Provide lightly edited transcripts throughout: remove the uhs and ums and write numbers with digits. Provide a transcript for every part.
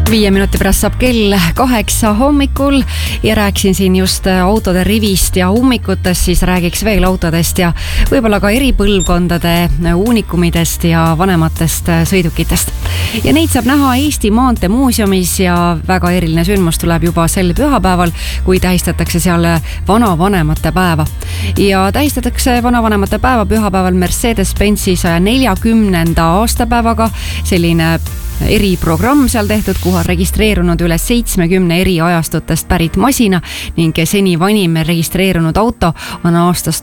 5 minuti pärast saab kell 8 hommikul ja rääksin siin just autode rivist ja ummikutest, siis räägiks veel autodest ja võib-olla ka eri põlvkondade uunikumidest ja vanematest sõidukitest. Ja neid saab näha Eesti Maanteemuuseumis ja väga eriline sündmus tuleb juba sel pühapäeval, kui tähistatakse seal vanavanemate päeva. Ja tähistatakse vanavanemate päeva pühapäeval Mercedes-Benzi 140. aastapäevaga, selline eriprogramm seal tehtud, kuhu on registreerunud üle 70 eri ajastutest pärit masina ning seni vanim registreerunud auto on aastast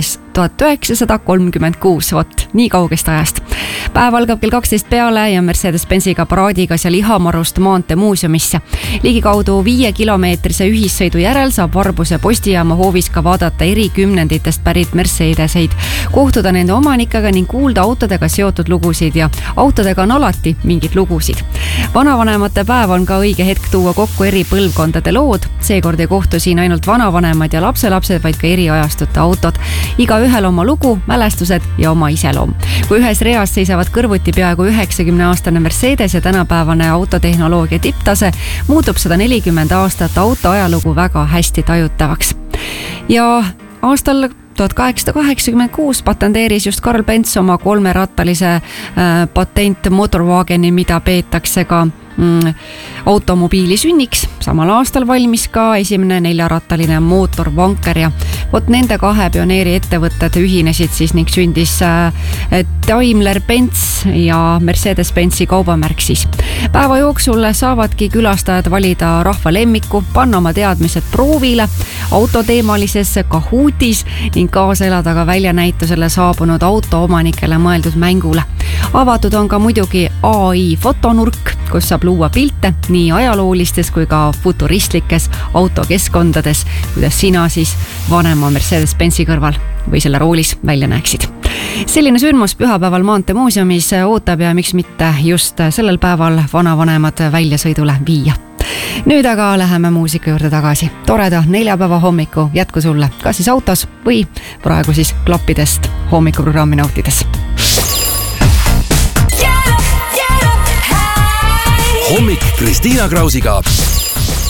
1936, vot nii kaugest ajast. Päev algab kell 12 peale ja Mercedes-Benziga paraadiga seal Ihamarust Maanteemuuseumisse. Ligikaudu 5-kilomeetrise ühissõidu järel saab Varbuse postijaama hoovis ka vaadata eri kümnenditest pärit Mercedeseid, kohtuda nende omanikega ning kuulda autodega seotud lugusid ja autodega on alati mingid lugusid. Vanavanemate päev on ka õige hetk tuua kokku eri põlvkondade lood. Seekord ei kohtu siin ainult vanavanemad ja lapselapsed, vaid ka eri ajastute autod. Iga ühel oma lugu, mälestused ja oma iseloom. Kui ühes reas seisavad kõrvuti peaaegu 90-aastane Mercedes ja tänapäevane autotehnoloogia tipptase, muutub 140 aastat auto ajalugu väga hästi tajutavaks. Ja aastal 1886 patenteeris just Karl Benz oma 3-rattalise patent Motorwageni, mida peetakse ka automobiili sünniks. Samal aastal valmis ka esimene 4-rattaline mootorvanker ja vot nende 2 pioneeri ettevõtted ühinesid siis ning sündis Daimler-Benz ja Mercedes-Benzi kaubamärk siis. Päeva jooksul saavadki külastajad valida rahva lemmiku, panna oma teadmised proovile autoteemalises Kahootis ning kaasa elada ka väljanäitusele saabunud autoomanikele mõeldud mängule. Avatud on ka muidugi AI fotonurk, kus saab luua pilte nii ajaloolistes kui ka futuristlikes autokeskkondades, kuidas sina siis vanema Mercedes-Benzi kõrval või selle roolis välja näeksid. Selline sündmus pühapäeval Maanteemuuseumis ootab ja miks mitte just sellel päeval vanavanemad väljasõidule viia. Nüüd aga läheme muusika juurde tagasi. Toreda neljapäeva hommiku jätku sulle, kas siis autos või praegu siis klappidest hommikuprogrammi nautides. Hommik Kristiina Krausiga.